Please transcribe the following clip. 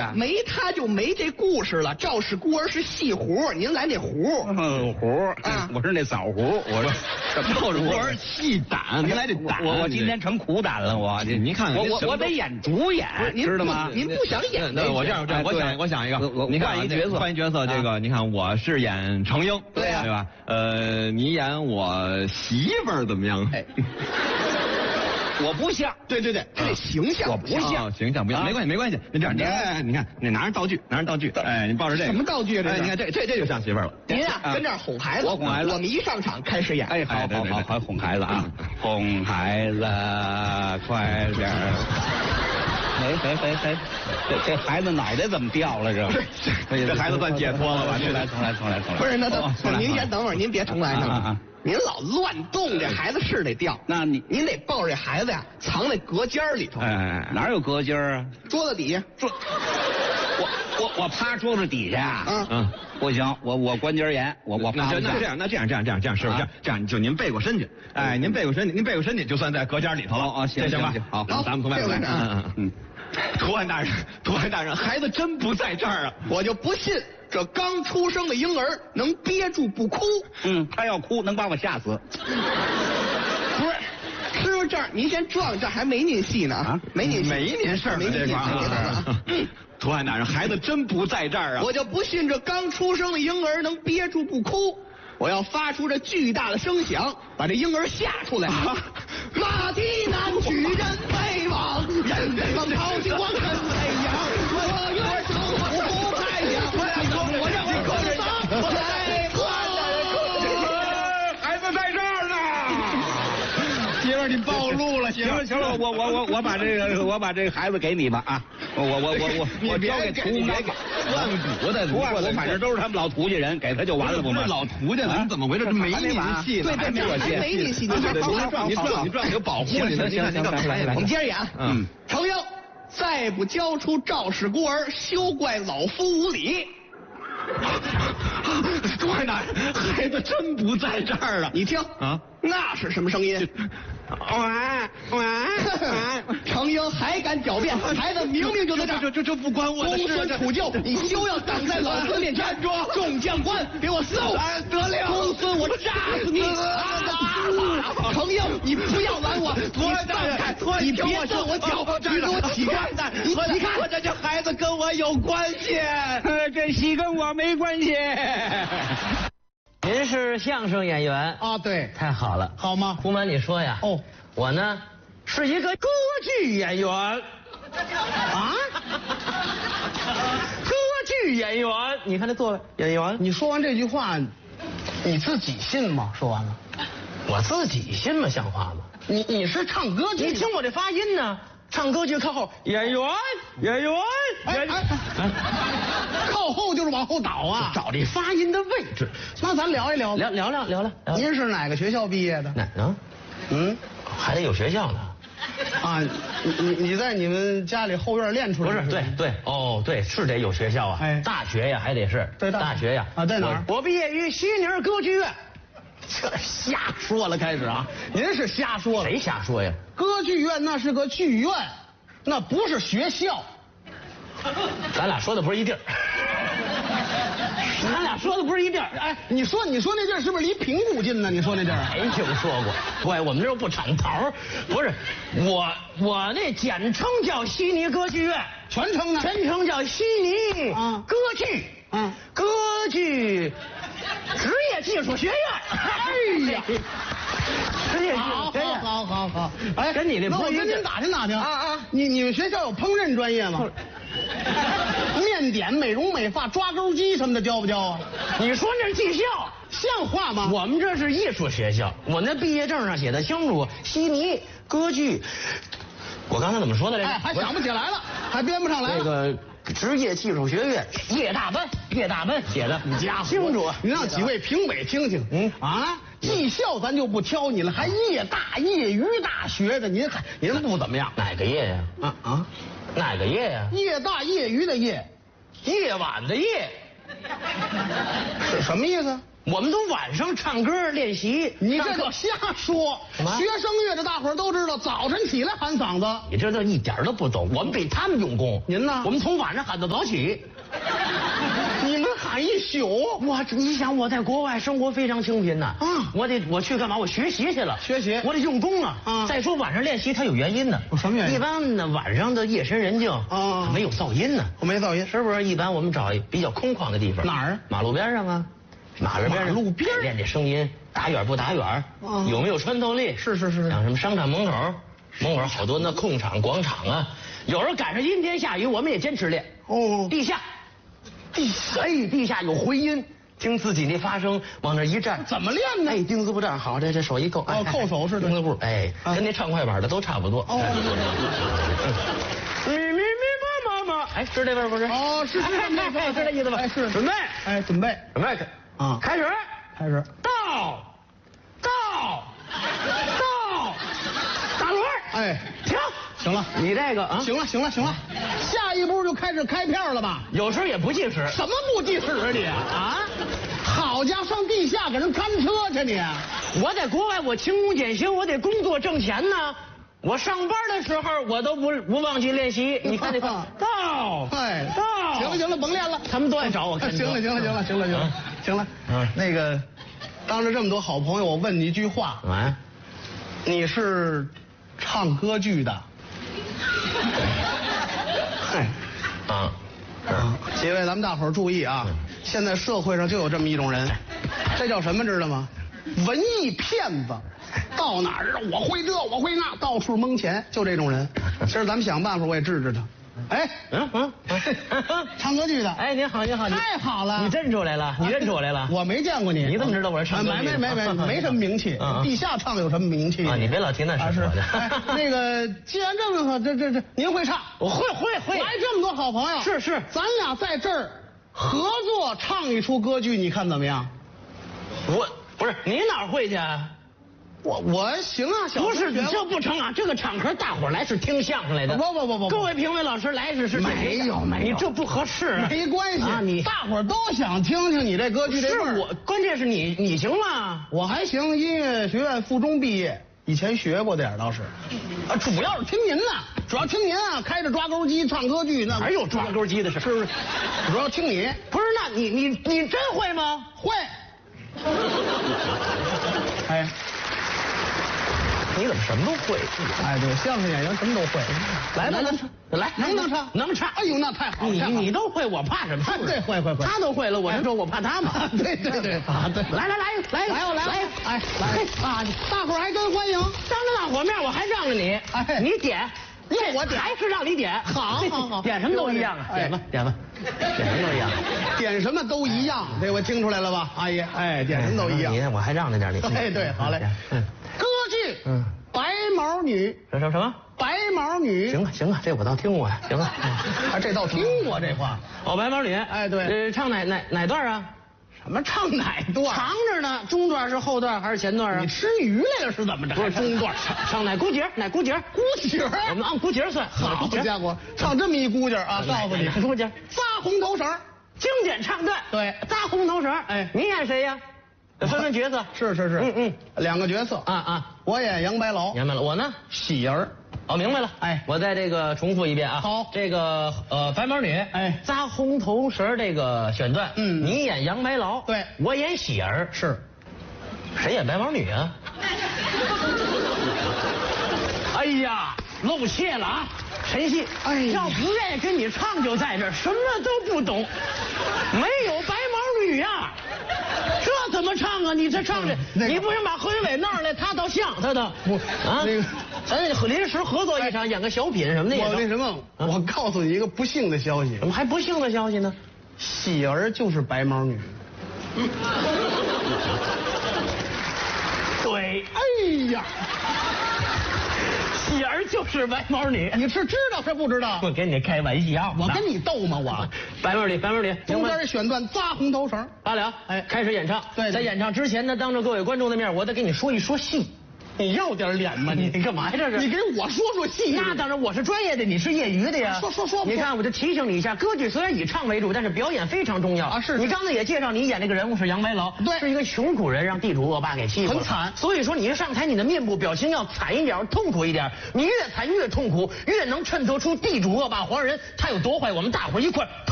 啊？ 没他就没这故事了。赵氏孤儿是细胡，您来那胡。 胡啊， 我是那枣胡，我这赵氏孤儿细胆，您来这胆。 我今天成苦胆了，我这您看我得演主演，知道吗？ 您不想演那我这样，我想一个，你看换一角色， 换一角色，这个你看我是演程英， 对呀， 对吧？你演我媳妇儿怎么样？ 哎。 我不像， 对，这得形象， 我不像， 形象不像，没关系，你这样，你看，你拿着道具，哎，你抱着这个什么道具啊？ 哎，你看这就像媳妇儿了。 您啊，跟这儿哄孩子， 我哄孩子， 我们一上场开始演。 哎，好，哄孩子啊，哄孩子，快点儿。这孩子脑袋怎么掉了？ 这孩子算解脱了吧？ 重来。 不是，那您先等会儿，您别重来呢。您老乱动，这孩子是得掉。 那您得抱着这孩子呀，藏在隔间里头。 哎，哪有隔间啊？ 桌子底下。 我趴桌子底下啊。不行，我关节炎，我趴不下。 那这样，师傅这样，就您背过身去，哎，您背过身去，就算在隔间里头了。 哦，行吧？ 好， 咱们从外面来。图案大人，孩子真不在这儿啊！ 我就不信这刚出生的婴儿能憋住不哭。 他要哭能把我吓死。 不是，师傅这儿您先撞，这还没您戏呢啊，没您事儿，没这块儿。图案大人，孩子真不在这儿啊！ 我就不信这刚出生的婴儿能憋住不哭。我要发出这巨大的声响，把这婴儿吓出来。马蹄南举人北往，人北往朝廷往人北阳。我愿守护太阳，我让你可人我来孩子在这儿呢。 媳妇儿，你暴露了， 行了，我把这个孩子给你吧啊！我交给图案吧。图案我反正都是他们老涂家人，给他就完了不吗？ 老涂家的，怎么回事？这没你戏呢， 对，没你戏， 你撞有保护你的， 行，我们接着演。程英，再不交出赵氏孤儿，休怪老夫无礼。 图案大人，孩子真不在这儿啊！ 你听啊，那是什么声音？程英还敢狡辩？孩子明明就在这儿， 这不关我的事。 公孙杵臼，你休要挡在老子面前！众将官，给我搜！ 得了， 公孙，我扎死你！程英，你不要拦我！你别动我脚！你给我起开！你起开！ 我这孩子跟我有关系， 这戏跟我没关系。 您是相声演员啊？对， 太好了， 好吗？ 不瞒你说呀，我呢是一个歌剧演员啊，歌剧演员。你看这座位，演员。 你说完这句话，你自己信吗？说完了， 我自己信吗？像话吗？ 你是唱歌剧？ 你听我这发音呢？唱歌剧靠后，演员， 靠后就是往后倒啊， 找这发音的位置。 那咱聊一聊， 聊。 您是哪个学校毕业的？ 哪呢？还得有学校呢。 啊，你在你们家里后院练出来？ 不是，对，对，是得有学校啊。 哎， 大学呀，还得是对大学呀。 啊，在哪儿？ 我毕业于西宁歌剧院。 这瞎说了，开始啊！您是瞎说了。 谁瞎说呀？ 歌剧院那是个剧院，那不是学校。 咱俩说的不是一地儿。 哎，你说那地儿是不是离平谷近呢？你说那地儿没听说过。喂，我们这儿不产桃。不是，我那简称叫悉尼歌剧院， 全称呢？ 全称叫悉尼歌剧。歌剧职业技术学院。 哎呀， 职业好。哎， 跟你那那我跟您打听啊！你们学校有烹饪专业吗？面点、美容美发、抓钩机什么的教不教啊？ 你说那是技校， 像话吗？ 我们这是艺术学校，我那毕业证上写的清楚，悉尼歌剧。我刚才怎么说的来着？ 哎，还想不起来了，还编不上来了。 这个职业技术学院叶大班写的， 你家伙清楚。 您让几位评委听听。技校咱就不挑你了，还业大业余大学的，您不怎么样。 哪个业呀？哪个业呀？ 业大业余的业， 夜晚的夜。 是什么意思？ 我们都晚上唱歌练习。 你这叫瞎说！ 什么学声乐的大伙儿都知道，早晨起来喊嗓子。 你这都一点都不懂，我们比他们用功。 您呢？ 我们从晚上喊到早起。 你们喊一宿， 你想我在国外生活非常清贫呐。我去干嘛？我学习去了。 学习， 我得用功啊。再说晚上练习，它有原因的。 什么原因？ 一般呢，晚上的夜深人静没有噪音呢。 我没噪音， 是不是？一般我们找比较空旷的地方。 哪儿？ 马路边上啊。马路边练这声音，打远不打远？有没有穿透力？ 是。 像什么商场门口好多那空场、广场啊，有时候赶上阴天下雨，我们也坚持练。地下有回音，听自己那发声，往那一站， 怎么练呢？ 钉子步站，好，这手一扣， 扣手似的， 钉子步，跟那唱快板的都差不多。是这味儿不是？ 是这意思吧？ 是。 准备， 准备， 开始，到，打轮，停。 行了， 你这个行了，下一步就开始开片了吧？ 有时候也不计时。 什么不计时啊你？好家伙，上地下给人看车去你！ 我在国外，我勤工俭行，我得工作挣钱呢。我上班的时候，我都不忘记练习。你看这个到， 行了，甭练了。 他们都爱找我看车。 行了。那个，当着这么多好朋友，我问你一句话。你是唱歌剧的？几位，咱们大伙儿注意啊！现在社会上就有这么一种人，这叫什么知道吗？文艺骗子。到哪儿我会这我会那，到处蒙钱，就这种人。今儿咱们想办法，我也治治他。唱歌剧的。 您好， 太好了， 你认出来了， 我没见过你， 你怎么知道我是唱歌剧的？ 没什么名气，地下唱有什么名气？ 你别老提那事。 那个，既然这么好，这，您会唱？ 我会。 来这么多好朋友， 是， 咱俩在这儿合作唱一出歌剧，你看怎么样？ 不是，你哪会去？ 我行啊， 不是你这不成啊！这个场合大伙来是听相声来的。 不， 各位评委老师来是没有， 你这不合适。 没关系， 你大伙都想听听你这歌剧这味儿。 是我，关键是你行吗？ 我还行，音乐学院附中毕业，以前学过点倒是。主要是听您啊，开着抓钩机唱歌剧，那哪有抓钩机的事？ 是不是？主要听你。 不是，那你真会吗？ 会。 你怎么什么都会？ 对，相声演员什么都会。来吧， 来，能唱。 哎呦，那太好了！ 你都会，我怕什么？ 对，会。 他都会了，我就说我怕他嘛。 对。 对。来， 大伙儿还真欢迎。 当着大伙面，我还让着你。你点， 我点， 还是让你点。 好， 点什么都一样啊！点吧，点什么都一样。 点什么都一样，这我听出来了吧，阿姨？点什么都一样。 我还让着点你。 对，好嘞。歌剧，白毛女。 什么？ 白毛女。 行啊，这我倒听过呀。行啊， 这倒听过这话。 白毛女。 对。 唱哪段啊？ 什么唱哪段？ 长着呢，中段是后段还是前段啊？ 你吃鱼来了是怎么着？ 不是中段，唱哪估节？ 估节？ 我们按估节算。 好家伙，唱这么一估节啊！告诉你， 估节， 扎红头绳， 经典唱段。 对， 扎红头绳。你演谁呀？分角色。 是。两个角色我演杨白劳。 我呢？ 喜儿。 明白了。我再这个重复一遍啊。 好， 这个白毛女，扎红头绳这个选段，你演杨白劳， 对， 我演喜儿。 是。 谁演白毛女啊？哎呀，露怯了啊！陈曦，要不愿意跟你唱就在这儿，什么都不懂，没有白毛女呀。这怎么唱啊？你这唱着，你不行把何云伟弄上来，他倒像他的咱临时合作一场，演个小品什么的。 我告诉你一个不幸的消息。 怎么还不幸的消息呢？ 喜儿就是白毛女。 对。 哎呀， 喜儿就是白毛女， 你是知道是不知道？ 我跟你开玩笑， 我跟你逗吗？我白毛女， 中间这选段扎红头绳。 罢了，开始演唱。 对， 在演唱之前呢，当着各位观众的面，我得跟你说一说戏。 你要点脸吗？你干嘛呀？这是？ 你给我说说戏。 那当然，我是专业的，你是业余的呀。 说。 你看，我就提醒你一下，歌剧虽然以唱为主，但是表演非常重要啊。是。 你刚才也介绍，你演那个人物是杨白劳， 对， 是一个穷苦人，让地主恶霸给欺负了， 很惨。 所以说，你一上台，你的面部表情要惨一点，痛苦一点。你越惨越痛苦，越能衬托出地主恶霸皇上人他有多坏。我们大伙儿一块儿。